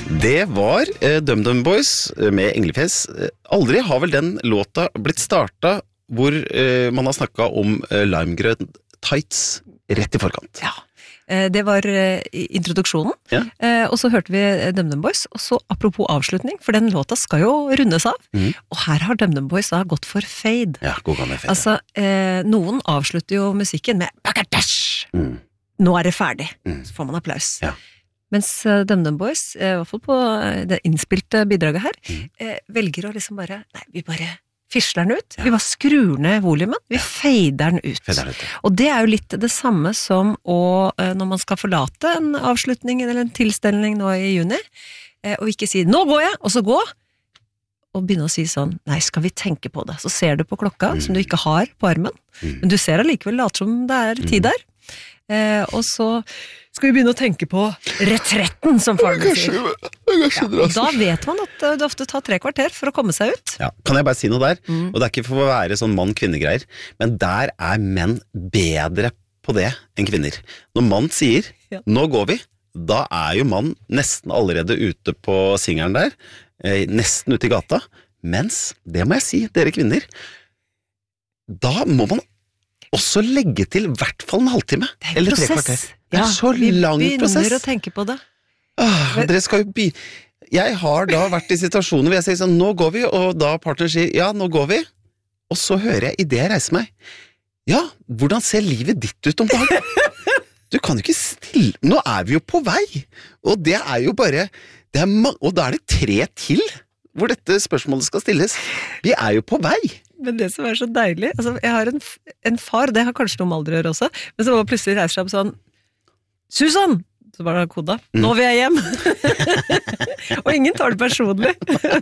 Det var DumDum Boys med Englefjes. Aldri har vel den låta blitt startet hvor man har snakket om limegrønn tights rett I forkant. Ja, det var introduksjonen, Ja. Og så hørte vi DumDum Boys, og så apropos avslutning, for den låta skal jo rundes av, og her har DumDum Boys da gått for fade. Ja, god gammel fade. Altså, noen avslutter jo musikken med «Bakadash!» Nå det ferdig, så får man applaus. Ja. Mens DumDum Boys, I hvert fall på det innspilte bidraget her, velger å liksom bare, nei, vi bare fisler den ut, vi bare skrur ned volumen, vi fader den ut. Og det jo litt det samme som når man skal forlate en avslutning eller en tilstelning nå I juni, og ikke si, nå går jeg, og så gå, og begynne å si sånn, nei, skal vi tenke på det? Så ser du på klokka, som du ikke har på armen, men du ser allikevel late som det tid der, og så skal vi begynne å tenke på retretten, som faren sier. Og da vet man at det ofte tar 3 kvarter for å komme seg ut. Ja, kan jeg bare si noe der? Og det ikke for å være sånn mann-kvinne-greier, men der menn bedre på det enn kvinner. Når mann sier, nå går vi, da jo mann nesten allerede ute på singeren der, nesten ute I gata, mens, det må jeg si, dere kvinner, da må man også legge til I hvert fall en halvtime, eller 3 kvarter. Det så lang prosess. Vi begynner å tenke på det. Dere skal jo Jeg har da vært I situasjoner hvor jeg sier sånn, nå går vi, og da partner sier, ja, nå går vi, og så hører jeg I det jeg reiser meg, ja, hvordan ser livet ditt ut om dagen? Du kan jo ikke stille, nå vi jo på vei, og det jo bare, og da det 3 til, hvor dette spørsmålet skal stilles. Vi jo på vei. Men det som så deilig, altså jeg har en far, det har kanskje noe med alder å gjøre også, men så var plutselig reiser seg opp sånn, Susan! Så var det koda, nå vil jeg hjem! Og ingen tar det personlig.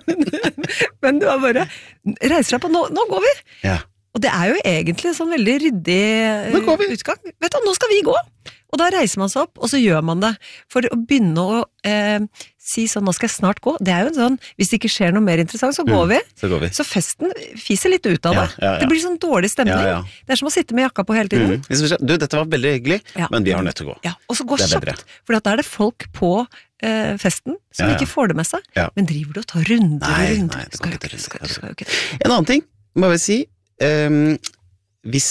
Men du har bare, reiser seg på, nå går vi! Ja. Og det jo egentlig sånn veldig ryddig utgang. Vet du, nå skal vi gå! Og da reiser man seg opp, og så gjør man det. For å begynne å si sånn, nå skal jeg snart gå. Det jo en sånn, hvis det ikke skjer noe mer interessant, så går vi. Så festen fiser litt ut av det. Ja. Det blir sånn dårlig stemning. Ja. Det som å sitte med jakka på hele tiden. Du, dette var veldig hyggelig, men vi har nødt til å gå. Ja, og så gå kjapt. For da det folk på festen som ikke får det med seg. Men driver du og tar runder? Nei, det kan ikke. En annen ting, må jeg si, hvis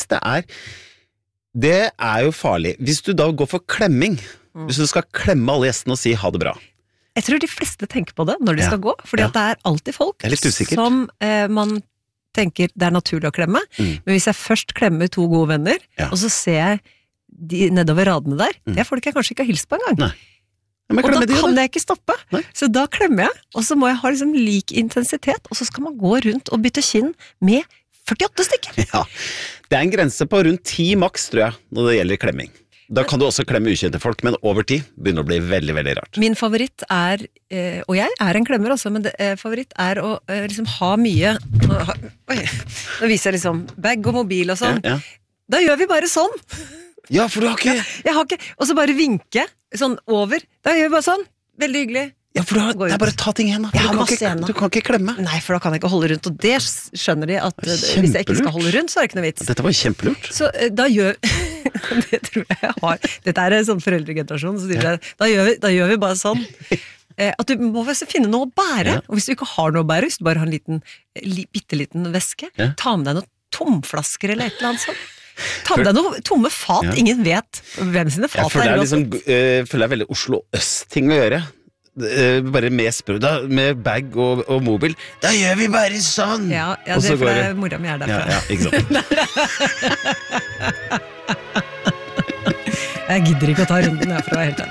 det jo farlig. Hvis du da går for klemming, hvis du skal klemme alle gjestene og si ha det bra. Jeg tror de fleste tenker på det når de skal gå, fordi at det alltid folk som man tenker det naturlig å klemme, men hvis jeg først klemmer 2 gode venner, og så ser jeg de nedover radene der, det folk jeg kanskje ikke har hilst på en gang. Og da kan jeg ikke stoppe, så da klemmer jeg, og så må jeg ha liksom lik intensitet, og så skal man gå rundt og bytte kinn med 48 stykker. Ja, det en grense på rundt 10 maks, tror jeg, når det gjelder klemming. Da kan du også klemme ukjente folk, men over 10 begynner å bli veldig, veldig rart. Min favoritt og jeg en klemmer også, men favoritt å liksom ha mye, oi, da viser jeg liksom bag og mobil og sånn. Da gjør vi bare sånn. Ja, for du har ikke... Jeg har ikke, og så bare vinke, sånn over. Da gjør vi bare sånn, veldig hyggelig. Ja, for det bare ta ting igjen. Du kan ikke klemme. Nei, for da kan jeg ikke holde rundt, og det skjønner de at hvis jeg ikke skal holde rundt, så det ikke noe vits. Dette var kjempelurt. Så da gjør... det tror jeg har. Dette sånn foreldregenerasjon, så da gjør vi bare sånn. At du må finne noe å bære, og hvis du ikke har noe å bære, hvis du bare har en bitteliten væske, ta med deg noen tomflasker eller et eller annet sånt. Ta med deg noen tomme fat, ingen vet hvem sine fat Jeg føler veldig Oslo Øst-ting å gjøre. Bare med sprøda, med bag og mobil. Da gjør vi bare sånn! Ja, det fordi mora mi derfra. Ja, ikke sant. Jeg gidder ikke å ta runden her for å være helt ærlig.